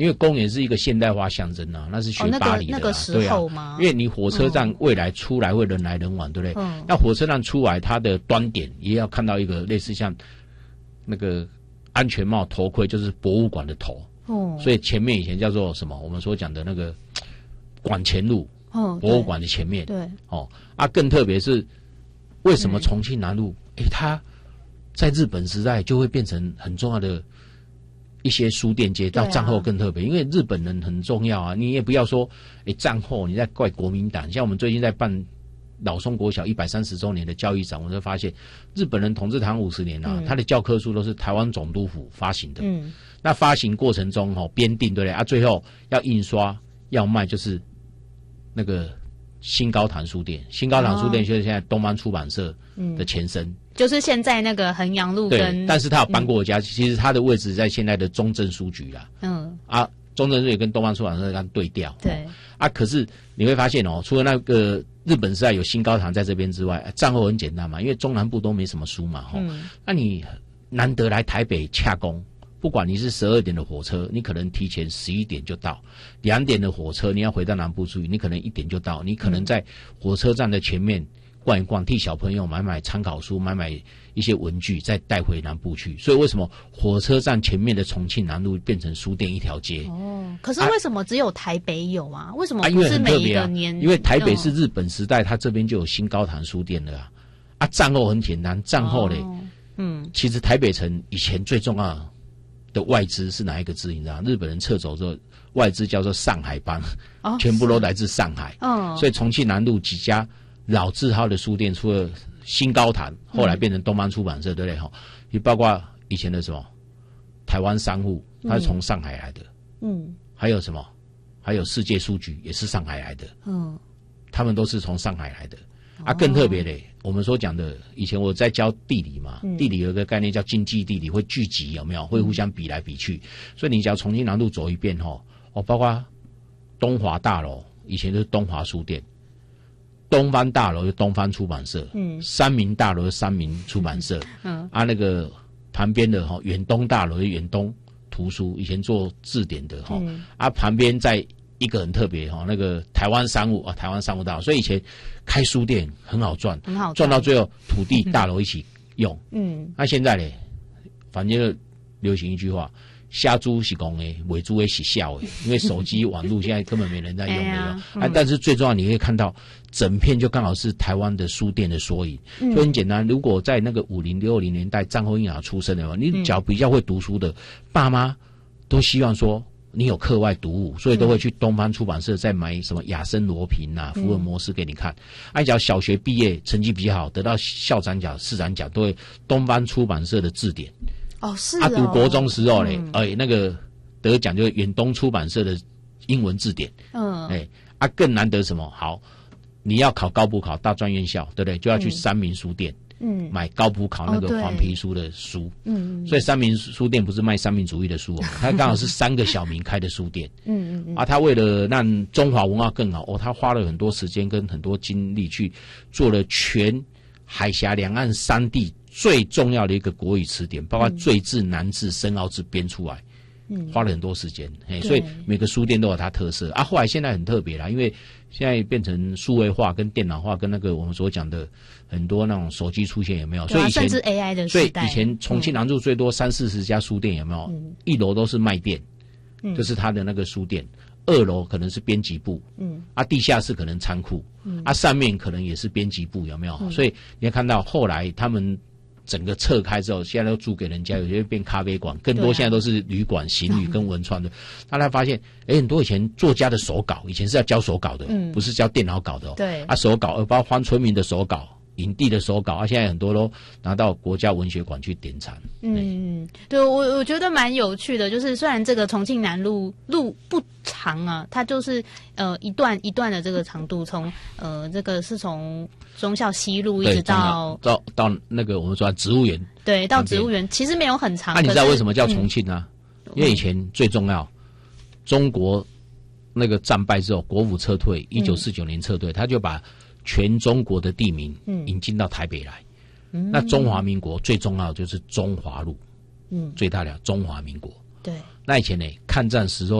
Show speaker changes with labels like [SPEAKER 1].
[SPEAKER 1] 因为公园是一个现代化象征啊，那是学巴黎的、
[SPEAKER 2] 那个时候吗？
[SPEAKER 1] 因为你火车站未来出来会人来人往，对不对？那火车站出来，它的端点也要看到一个类似像那个安全帽头盔，就是博物馆的头。所以前面以前叫做什么？我们所讲的那个馆前路，博物馆的前面。对，更特别是为什么重庆南路？它在日本时代就会变成很重要的一些书店街，到战后更特别，因为日本人很重要啊。你也不要说，战后你在怪国民党，像我们最近在办老松国小130周年的教育展，我就发现日本人统治台湾50年啊，他的教科书都是台湾总督府发行的。那发行过程中编订，对不对？最后要印刷要卖，就是那个新高堂书店。新高堂书店就是现在东方出版社的前身。
[SPEAKER 2] 就是现在那个衡阳路跟，
[SPEAKER 1] 对，但是他有搬过家，其实他的位置在现在的中正书局啦。中正书局跟东方出版社刚对调。对。可是你会发现除了那个日本时代有新高堂在这边之外，战后很简单嘛，因为中南部都没什么书嘛。那你难得来台北洽公，不管你是12点的火车，你可能提前11点就到；2点的火车，你要回到南部去，你可能1点就到。你可能在火车站的前面逛一逛，替小朋友买参考书，买一些文具，再带回南部去。所以为什么火车站前面的重庆南路变成书店一条街？
[SPEAKER 2] 可是为什么只有台北有啊？为什么不是每一个年？
[SPEAKER 1] 因为台北是日本时代，它这边就有新高堂书店了啊。战后很简单，战后嘞，其实台北城以前最重要的外资是哪一个资？你知道？日本人撤走之后，外资叫做上海帮，全部都来自上海。所以重庆南路几家老字号的书店，除了新高堂，后来变成东方出版社，对不对？也包括以前的什么台湾商户，他是从上海来的。还有什么？还有世界书局也是上海来的。他们都是从上海来的。更特别的，我们所讲的，以前我在教地理嘛，地理有一个概念叫经济地理，会聚集，有没有？会互相比来比去。所以你只要重庆南路走一遍包括东华大楼，以前就是东华书店。东方大楼是东方出版社，三民大楼是三民出版社，那个旁边的远东大楼是远东图书，以前做字典的旁边在一个很特别那个台湾商务台湾商务大楼，所以以前开书店很好赚，赚到最后土地大楼一起用，那现在呢，反正流行一句话。瞎租是公的，伪租的是笑的，因为手机网络现在根本没人在用的但是最重要，你可以看到整片就刚好是台湾的书店的缩影。就很简单，如果在那个50、60年代战后婴儿出生的话，你只要比较会读书的爸妈，都希望说你有课外读物，所以都会去东方出版社再买什么亚森罗平福尔摩斯给你看。只要小学毕业成绩比较好，得到校长奖、市长奖，都会东方出版社的字典。
[SPEAKER 2] 是
[SPEAKER 1] 读国中时候嘞，那个得奖就是远东出版社的英文字典。更难得什么？好，你要考高普考大专院校，对不对？就要去三民书店，买高普考那个黄皮书的书。所以三民书店不是卖三民主义的书它刚好是3个小民开的书店。他为了让中华文化更好，他花了很多时间跟很多精力去做了全海峡两岸3地。最重要的一个国语词典，包括赘字、难字、深奥字编出来，花了很多时间。所以每个书店都有它特色后来现在很特别啦，因为现在变成数位化、跟电脑化、跟那个我们所讲的很多那种手机出现，有没有？所以以前
[SPEAKER 2] 甚至 AI 的时代，
[SPEAKER 1] 所以以前重庆南路最多30-40家书店，有没有？1楼都是卖店，就是它的那个书店。2楼可能是编辑部，地下室可能仓库，上面可能也是编辑部，有没有？所以你要看到后来他们。整个撤开之后，现在都租给人家，有些变咖啡馆，更多现在都是旅馆、行旅跟文创的。大家发现，很多以前作家的手稿，以前是要交手稿的，不是交电脑稿的。对手稿，包括黄春明的手稿、影帝的手稿现在很多都拿到国家文学馆去典藏。
[SPEAKER 2] 对，我觉得蛮有趣的，就是虽然这个重庆南路不长啊，它就是一段一段的这个长度，从这个是从忠孝西路一直到
[SPEAKER 1] 那个我们说植物园，
[SPEAKER 2] 对，到植物园其实没有很长。
[SPEAKER 1] 你知道为什么叫重庆啊？因为以前最重要，中国那个战败之后，国府撤退，1949年撤退，他就把全中国的地名引进到台北来。那中华民国最重要的就是中华路，最大的中华民国。对，那以前呢，抗战时候。